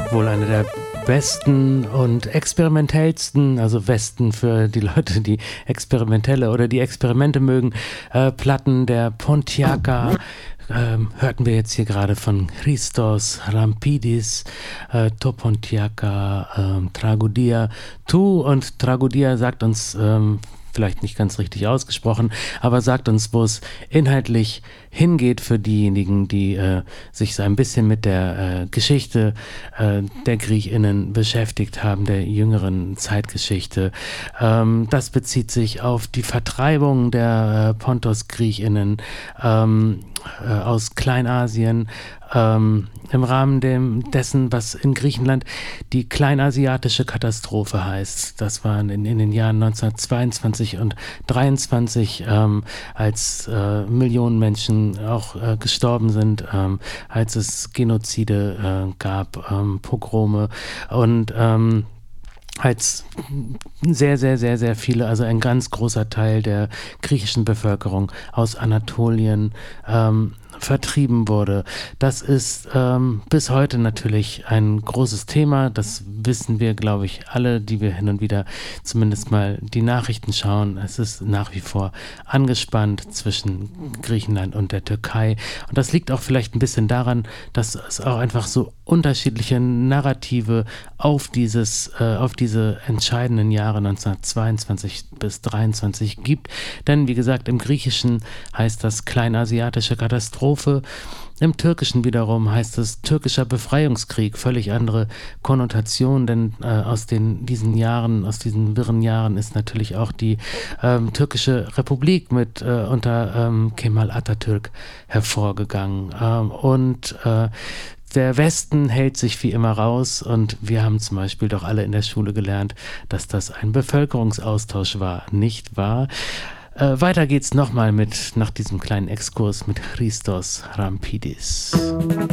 wohl eine der besten und experimentellsten, also Westen für die Leute, die experimentelle oder die Experimente mögen, Platten der Pontiaca. Hörten wir jetzt hier gerade von Christos Rampidis, To Pontiaca, Tragodia. Tu und Tragodia sagt uns, vielleicht nicht ganz richtig ausgesprochen, aber sagt uns, wo es inhaltlich hingeht für diejenigen, die sich so ein bisschen mit der Geschichte der GriechInnen beschäftigt haben, der jüngeren Zeitgeschichte. Das bezieht sich auf die Vertreibung der Pontos-GriechInnen aus Kleinasien, im Rahmen dessen, was in Griechenland die kleinasiatische Katastrophe heißt. Das waren in den Jahren 1922 und 1923, als Millionen Menschen auch gestorben sind, als es Genozide gab, Pogrome und als sehr, sehr, sehr, sehr viele, also ein ganz großer Teil der griechischen Bevölkerung aus Anatolien vertrieben wurde. Das ist bis heute natürlich ein großes Thema. Das wissen wir, glaube ich, alle, die wir hin und wieder zumindest mal die Nachrichten schauen. Es ist nach wie vor angespannt zwischen Griechenland und der Türkei. Und das liegt auch vielleicht ein bisschen daran, dass es auch einfach so unterschiedliche Narrative auf diese entscheidenden Jahre 1922 bis 1923 gibt. Denn wie gesagt, im Griechischen heißt das kleinasiatische Katastrophe. Im Türkischen wiederum heißt es türkischer Befreiungskrieg, völlig andere Konnotation, denn aus diesen wirren Jahren ist natürlich auch die türkische Republik mit unter Kemal Atatürk hervorgegangen. Der Westen hält sich wie immer raus und wir haben zum Beispiel doch alle in der Schule gelernt, dass das ein Bevölkerungsaustausch war, nicht wahr? Weiter geht's nochmal nach diesem kleinen Exkurs mit Christos Rampidis.